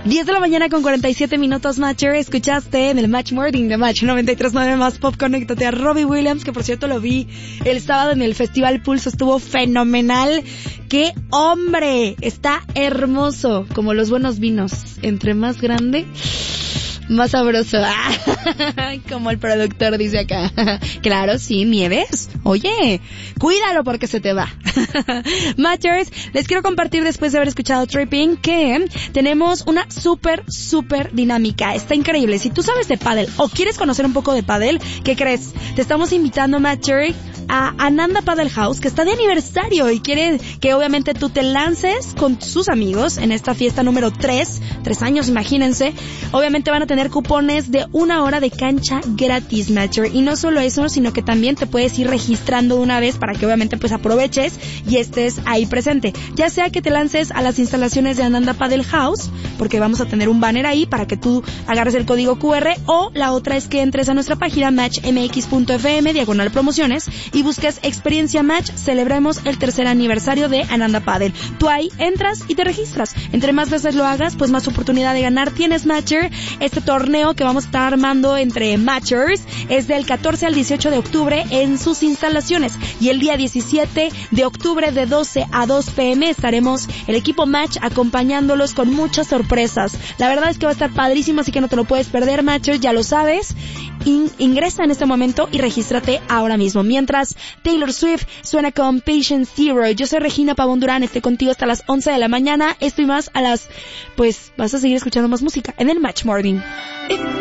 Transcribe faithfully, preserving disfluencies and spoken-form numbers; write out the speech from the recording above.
diez de la mañana con cuarenta y siete minutos, Matcher. Escuchaste en el Match Morning de Match noventa y tres punto nueve más Pop. Conéctate a Robbie Williams, que por cierto lo vi el sábado en el Festival Pulso. Estuvo fenomenal. ¡Qué hombre! Está hermoso, como los buenos vinos. Entre más grande, más sabroso. Como el productor dice acá. Claro, sí, Nieves. Oye, cuídalo porque se te va. Matchers, les quiero compartir después de haber escuchado Tripping que tenemos una súper, súper dinámica. Está increíble. Si tú sabes de pádel o quieres conocer un poco de pádel, ¿qué crees? Te estamos invitando, Matcher, a Ananda Padel House, que está de aniversario y quiere que obviamente tú te lances con sus amigos en esta fiesta número tres, tres años, imagínense. Obviamente van a tener cupones de una hora de cancha gratis, Matcher, y no solo eso, sino que también te puedes ir registrando de una vez para que obviamente pues aproveches y estés ahí presente, ya sea que te lances a las instalaciones de Ananda Padel House, porque vamos a tener un banner ahí para que tú agarres el código cu erre, o la otra es que entres a nuestra página match m x punto f m diagonal promociones y busques Experiencia Match. Celebremos el tercer aniversario de Ananda Padel. Tú ahí entras y te registras. Entre más veces lo hagas, pues más oportunidad de ganar tienes, Matcher. Este torneo que vamos a estar armando entre Matchers es del catorce al dieciocho de octubre en sus instalaciones, y el día diecisiete de octubre de doce a dos pe eme estaremos el equipo Match acompañándolos con muchas sorpresas. La verdad es que va a estar padrísimo, así que no te lo puedes perder, Matchers, ya lo sabes. In- ingresa en este momento y regístrate ahora mismo. Mientras Taylor Swift suena con Patient Zero. Yo soy Regina Pavón Durán, estoy contigo hasta las once de la mañana. Estoy más a las... Pues vas a seguir escuchando más música en el Match Morning.